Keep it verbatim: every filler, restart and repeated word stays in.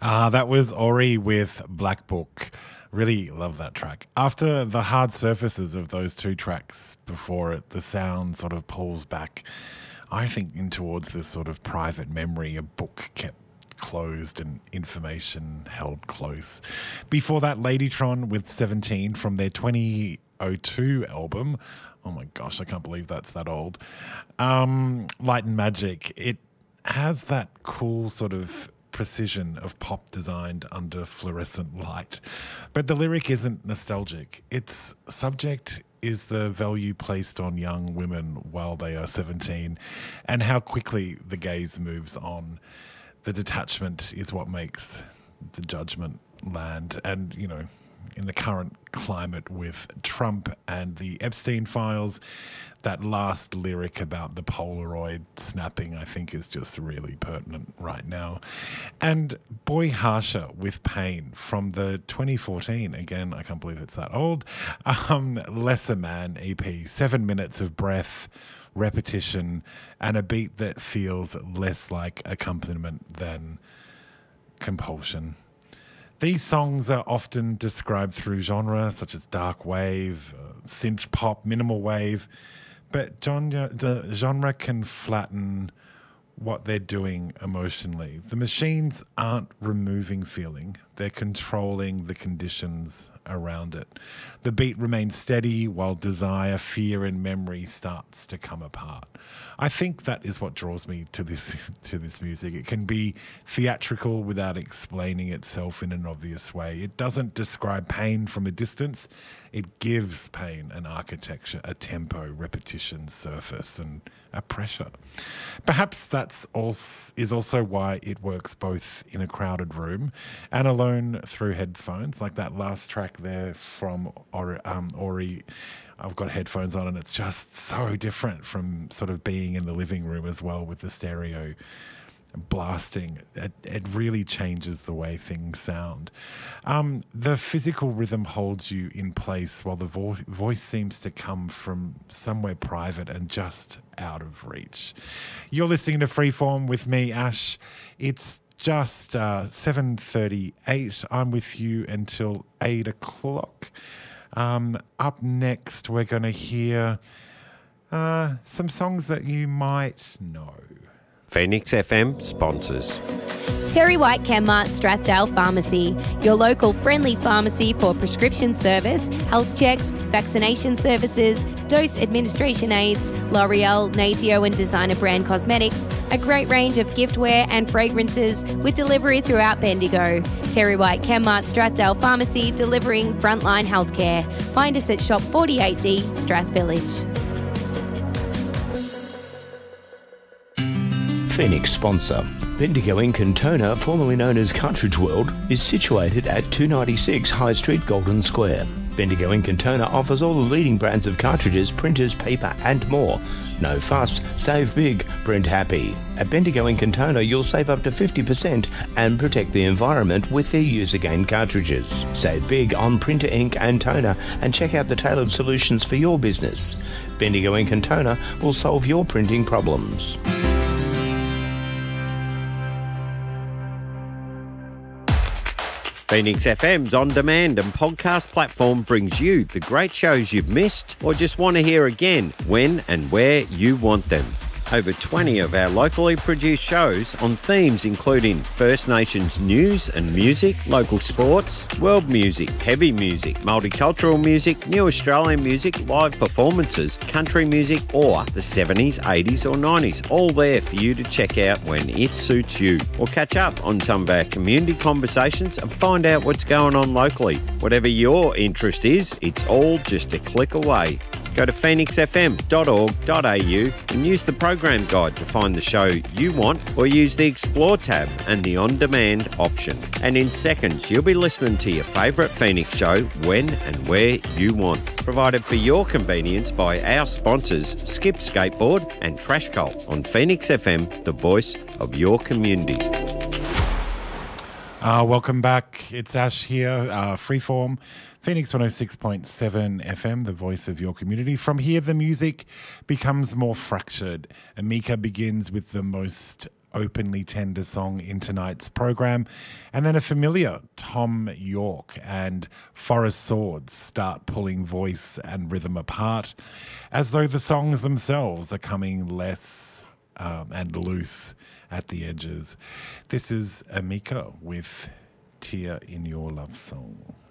Ah, that was Ori with Black Book. Really love that track. After the hard surfaces of those two tracks before it, the sound sort of pulls back, I think, in towards this sort of private memory, a book kept closed and information held close. Before that, Ladytron with seventeen from their twenty oh two album. Oh my gosh, I can't believe that's that old. Um, Light and Magic. It has that cool sort of precision of pop designed under fluorescent light. But the lyric isn't nostalgic. Its subject is the value placed on young women while they are seventeen and how quickly the gaze moves on. The detachment is what makes the judgment land. And, you know, in the current climate with Trump and the Epstein files, that last lyric about the Polaroid snapping, I think, is just really pertinent right now. And Boy Harsher with Pain from the twenty fourteen, again, I can't believe it's that old, um, Lesser Man E P, seven minutes of breath, repetition, and a beat that feels less like accompaniment than compulsion. These songs are often described through genre such as dark wave, uh, synth pop, minimal wave, but genre, the genre can flatten what they're doing emotionally. The machines aren't removing feeling, they're controlling the conditions around it. The beat remains steady while desire, fear and memory starts to come apart. I think that is what draws me to this to this music. It can be theatrical without explaining itself in an obvious way. It doesn't describe pain from a distance. It gives pain an architecture, a tempo, repetition, surface and a pressure. Perhaps that's also, is also why it works both in a crowded room and alone through headphones, like that last track there from Ori, um, Ori. I've got headphones on and it's just so different from sort of being in the living room as well with the stereo blasting. It, it really changes the way things sound. Um, the physical rhythm holds you in place while the vo- voice seems to come from somewhere private and just out of reach. You're listening to Freeform with me, Ash. It's just uh, seven thirty-eight. I'm with you until eight o'clock. Um, up next, we're going to hear uh, some songs that you might know. Phoenix F M sponsors. Terry White Chemmart Strathdale Pharmacy, your local friendly pharmacy for prescription service, health checks, vaccination services, dose administration aids, L'Oreal, Natio and designer brand cosmetics, a great range of giftware and fragrances with delivery throughout Bendigo. Terry White Chemmart Strathdale Pharmacy, delivering frontline healthcare. Find us at Shop forty-eight D, Strath Village. Phoenix sponsor. Bendigo Ink and Toner, formerly known as Cartridge World, is situated at two ninety-six High Street, Golden Square. Bendigo Ink and Toner offers all the leading brands of cartridges, printers, paper and more. No fuss, save big, print happy. At Bendigo Ink and Toner, you'll save up to fifty percent and protect the environment with their use-again cartridges. Save big on printer ink and toner and check out the tailored solutions for your business. Bendigo Ink and Toner will solve your printing problems. Phoenix F M's on-demand and podcast platform brings you the great shows you've missed or just want to hear again when and where you want them. Over twenty of our locally produced shows on themes including First Nations news and music, local sports, world music, heavy music, multicultural music, new Australian music, live performances, country music or the seventies, eighties or nineties, all there for you to check out when it suits you. Or catch up on some of our community conversations and find out what's going on locally. Whatever your interest is, it's all just a click away. Go to phoenix f m dot org dot a u and use the program guide to find the show you want or use the Explore tab and the On-Demand option. And in seconds, you'll be listening to your favourite Phoenix show when and where you want. Provided for your convenience by our sponsors, Skip Skateboard and Trash Cult on Phoenix F M, the voice of your community. Uh, welcome back. It's Ash here, uh, Freeform, Phoenix one oh six point seven F M, the voice of your community. From here, the music becomes more fractured. Amika begins with the most openly tender song in tonight's program. And then a familiar Tom York and Forest Swords start pulling voice and rhythm apart, as though the songs themselves are coming less um, and loose at the edges. This is Amika with Tear in Your Love Song.